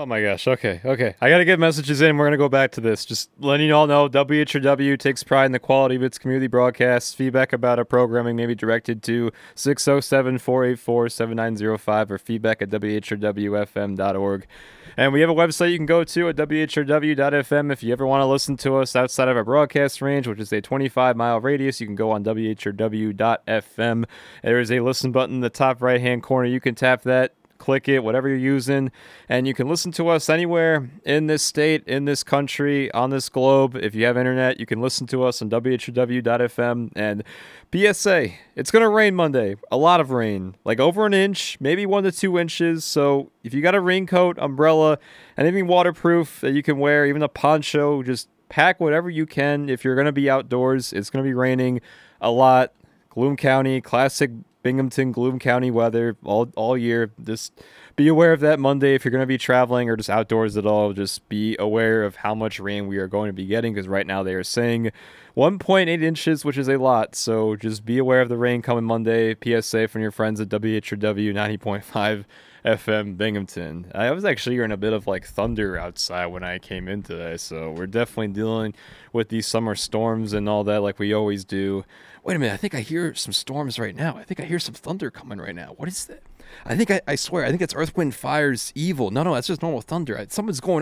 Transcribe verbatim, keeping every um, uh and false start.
Oh my gosh. Okay. Okay. I got to get messages in. We're going to go back to this. Just letting you all know W H R W takes pride in the quality of its community broadcasts. Feedback about our programming may be directed to six oh seven, four eight four, seven nine oh five or feedback at w h r w f m dot org. And we have a website you can go to at w h r w dot f m if you ever want to listen to us outside of our broadcast range, which is a twenty-five mile radius. You can go on w h r w dot f m. There is a listen button in the top right-hand corner. You can tap that. Click it, whatever you're using, and you can listen to us anywhere in this state, in this country, on this globe. If you have internet, you can listen to us on w h r w dot f m. And P S A, it's going to rain Monday. A lot of rain, like over an inch, maybe one to two inches. So if you got a raincoat, umbrella, anything waterproof that you can wear, even a poncho, just pack whatever you can. If you're going to be outdoors, it's going to be raining a lot. Gloom County, classic Binghamton, Gloom County weather all all year. Just be aware of that Monday if you're going to be traveling or just outdoors at all. Just be aware of how much rain we are going to be getting, because right now they are saying one point eight inches, which is a lot. So just be aware of the rain coming Monday. P S A from your friends at W H R W ninety point five F M Binghamton. I was actually hearing a bit of like thunder outside when I came in today, so we're definitely dealing with these summer storms and all that like we always do. Wait a minute, I think I hear some storms right now. I think I hear some thunder coming right now. What is that? I think, I, I swear, I think it's Earth, Wind, Fire's evil. No, no, that's just normal thunder. I, something's going